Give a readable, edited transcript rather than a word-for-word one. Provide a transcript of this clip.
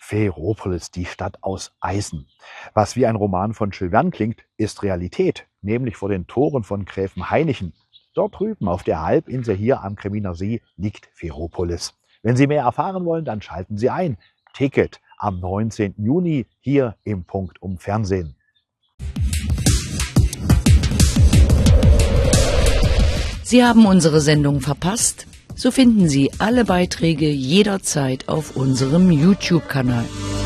Ferropolis, die Stadt aus Eisen. Was wie ein Roman von Jules Verne klingt, ist Realität, nämlich vor den Toren von Gräfenhainichen. Dort drüben auf der Halbinsel hier am Kriminer See liegt Ferropolis. Wenn Sie mehr erfahren wollen, dann schalten Sie ein. Ticket am 19. Juni hier im Punktum Fernsehen. Sie haben unsere Sendung verpasst? So finden Sie alle Beiträge jederzeit auf unserem YouTube-Kanal.